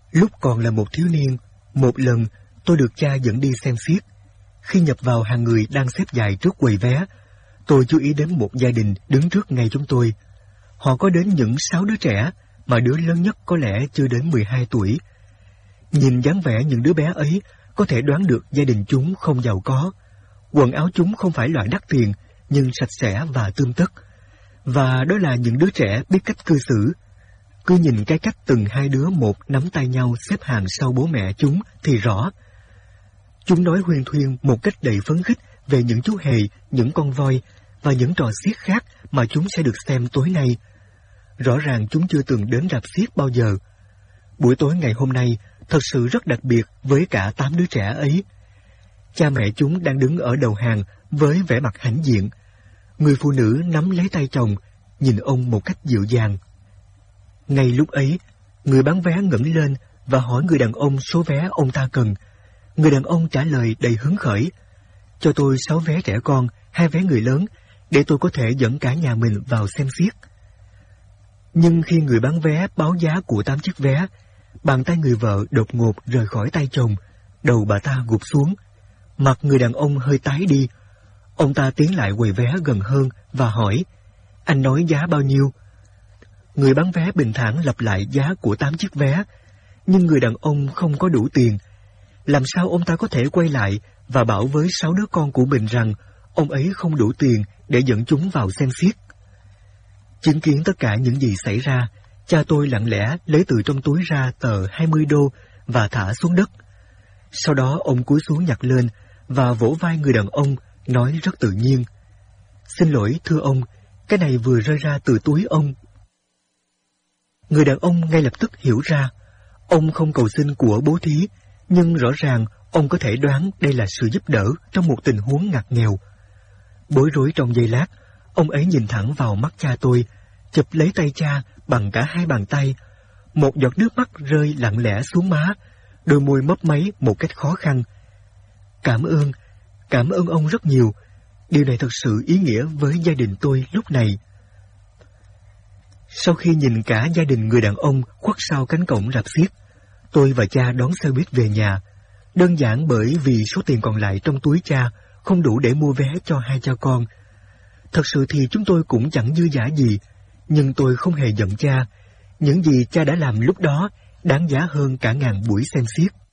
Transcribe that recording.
Lúc còn là một thiếu niên, một lần tôi được cha dẫn đi xem xiếc. Khi nhập vào hàng người đang xếp dài trước quầy vé, tôi chú ý đến một gia đình đứng trước ngay chúng tôi. Họ có đến những 6 đứa trẻ, mà đứa lớn nhất có lẽ chưa đến 12 tuổi. Nhìn dáng vẻ những đứa bé ấy, có thể đoán được gia đình chúng không giàu có. Quần áo chúng không phải loại đắt tiền, nhưng sạch sẽ và tươm tất. Và đó là những đứa trẻ biết cách cư xử. Cứ nhìn cái cách từng hai đứa một nắm tay nhau xếp hàng sau bố mẹ chúng thì rõ. Chúng nói huyên thuyên một cách đầy phấn khích về những chú hề, những con voi và những trò xiếc khác mà chúng sẽ được xem tối nay. Rõ ràng chúng chưa từng đến rạp xiếc bao giờ. Buổi tối ngày hôm nay thật sự rất đặc biệt với cả 8 đứa trẻ ấy. Cha mẹ chúng đang đứng ở đầu hàng với vẻ mặt hãnh diện. Người phụ nữ nắm lấy tay chồng, nhìn ông một cách dịu dàng. Ngay lúc ấy, người bán vé ngẩng lên và hỏi người đàn ông số vé ông ta cần. Người đàn ông trả lời đầy hứng khởi: cho tôi 6 vé trẻ con, 2 vé người lớn, để tôi có thể dẫn cả nhà mình vào xem xiếc. Nhưng khi người bán vé báo giá của 8 chiếc vé, bàn tay người vợ đột ngột rời khỏi tay chồng, đầu bà ta gục xuống. Mặt người đàn ông hơi tái đi. Ông ta tiến lại quầy vé gần hơn và hỏi: anh nói giá bao nhiêu? Người bán vé bình thản lặp lại giá của 8 chiếc vé, nhưng người đàn ông không có đủ tiền. Làm sao ông ta có thể quay lại và bảo với 6 đứa con của mình rằng ông ấy không đủ tiền để dẫn chúng vào xem xiếc? Chứng kiến tất cả những gì xảy ra, cha tôi lặng lẽ lấy từ trong túi ra tờ 20 đô và thả xuống đất. Sau đó ông cúi xuống nhặt lên và vỗ vai người đàn ông, nói rất tự nhiên: xin lỗi thưa ông, cái này vừa rơi ra từ túi ông. Người đàn ông ngay lập tức hiểu ra. Ông không cầu xin của bố thí, nhưng rõ ràng ông có thể đoán đây là sự giúp đỡ trong một tình huống ngặt nghèo. Bối rối trong giây lát, ông ấy nhìn thẳng vào mắt cha tôi, chụp lấy tay cha bằng cả 2 bàn tay. Một giọt nước mắt rơi lặng lẽ xuống má, đôi môi mấp máy một cách khó khăn. Cảm ơn ông rất nhiều. Điều này thật sự ý nghĩa với gia đình tôi lúc này. Sau khi nhìn cả gia đình người đàn ông khuất sau cánh cổng rạp xiếc, tôi và cha đón xe buýt về nhà. Đơn giản bởi vì số tiền còn lại trong túi cha không đủ để mua vé cho 2 cha con. Thật sự thì chúng tôi cũng chẳng dư dả gì, nhưng tôi không hề giận cha. Những gì cha đã làm lúc đó đáng giá hơn cả ngàn buổi xem xiếc.